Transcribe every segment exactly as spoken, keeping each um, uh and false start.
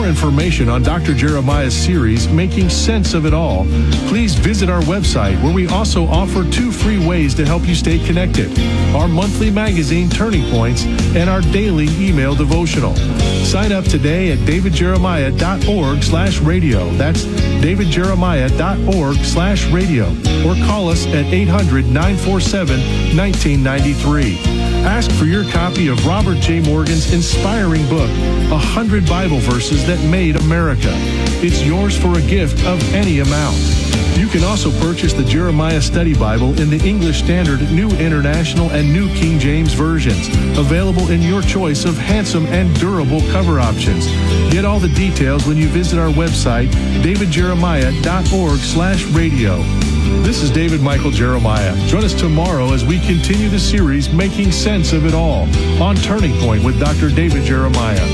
more information on Doctor Jeremiah's series, Making Sense of It All, please visit our website, where we also offer two free ways to help you stay connected: our monthly magazine, Turning Points, and our daily email devotional. Sign up today at davidjeremiah.org slash radio. That's davidjeremiah.org slash radio. Or call us at eight hundred, nine four seven, one nine nine three. Ask for your copy of Robert J. Morgan's inspiring book, one hundred Bible Verses That Made America. It's yours for a gift of any amount. You can also purchase the Jeremiah Study Bible in the English Standard, New International, and New King James versions, available in your choice of handsome and durable cover options. Get all the details when you visit our website, davidjeremiah.org slash radio. This is David Michael Jeremiah. Join us tomorrow as we continue the series, Making Sense of It All, on Turning Point with Doctor David Jeremiah.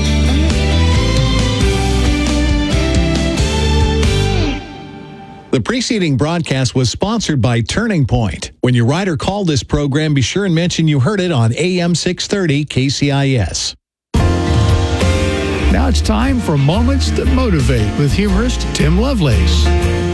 The preceding broadcast was sponsored by Turning Point. When you write or call this program, be sure and mention you heard it on A M six thirty K C I S. Now it's time for Moments That Motivate with humorist Tim Lovelace.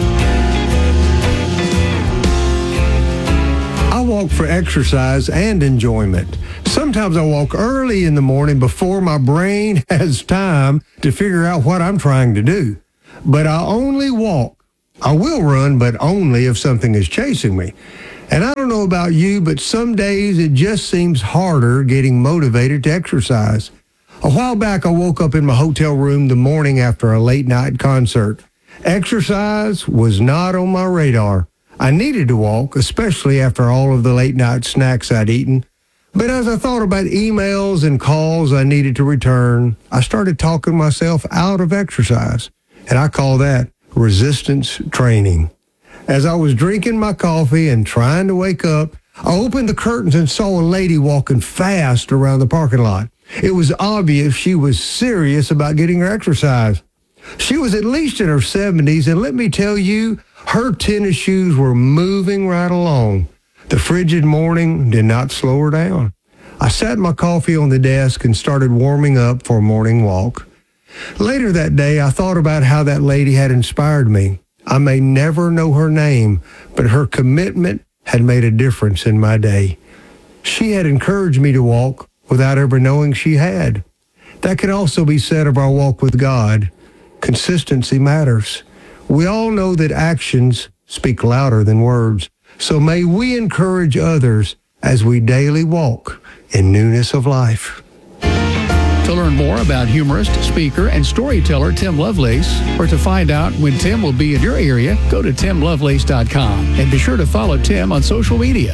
I walk for exercise and enjoyment. Sometimes I walk early in the morning before my brain has time to figure out what I'm trying to do. But I only walk. I will run, but only if something is chasing me. And I don't know about you, but some days it just seems harder getting motivated to exercise. A while back, I woke up in my hotel room the morning after a late night concert. Exercise was not on my radar. I needed to walk, especially after all of the late night snacks I'd eaten. But as I thought about emails and calls I needed to return, I started talking myself out of exercise. And I call that resistance training. As I was drinking my coffee and trying to wake up, I opened the curtains and saw a lady walking fast around the parking lot. It was obvious she was serious about getting her exercise. She was at least in her seventies, and let me tell you, her tennis shoes were moving right along. The frigid morning did not slow her down. I sat my coffee on the desk and started warming up for a morning walk. Later that day, I thought about how that lady had inspired me. I may never know her name, but her commitment had made a difference in my day. She had encouraged me to walk without ever knowing she had. That can also be said of our walk with God. Consistency matters. We all know that actions speak louder than words. So may we encourage others as we daily walk in newness of life. To learn more about humorist, speaker, and storyteller Tim Lovelace, or to find out when Tim will be in your area, go to tim lovelace dot com and be sure to follow Tim on social media.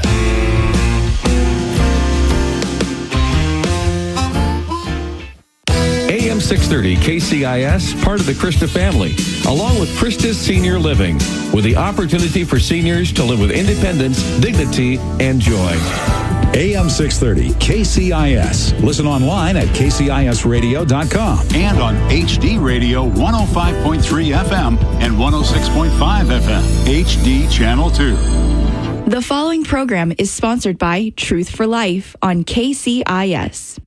A M six thirty K C I S, part of the Krista family, along with Krista's Senior Living, with the opportunity for seniors to live with independence, dignity, and joy. A M six thirty K C I S. Listen online at k c i s radio dot com. And on H D Radio one oh five point three F M and one oh six point five F M, H D Channel two. The following program is sponsored by Truth for Life on K C I S.